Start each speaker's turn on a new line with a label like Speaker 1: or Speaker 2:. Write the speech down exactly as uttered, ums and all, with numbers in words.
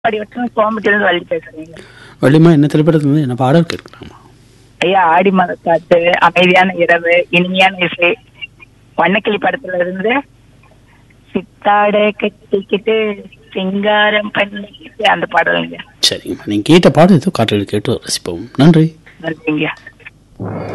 Speaker 1: படிவட்டம் கோயம்புத்தூர்ல வள்ளி பேசுறீங்க.
Speaker 2: வள்ளிமா என்ன திரைப்படத்துல என்ன பாடல் கேட்கலாமா?
Speaker 1: ஐயா, ஆடி மாத காத்து, அமைதியான இரவு, இனிமையான இசை, வண்ணக்கிளி படத்துல இருந்து சித்தாட கட்டிக்கிட்டு சிங்காரம் பண்ணிக்கிட்டு அந்த பாடலுங்க.
Speaker 2: சரிங்கம்மா, நீங்க கேட்ட பாடல் ஏதோ காற்றில் கேட்டு ரசிப்போம். நன்றி.
Speaker 1: நன்றிங்க.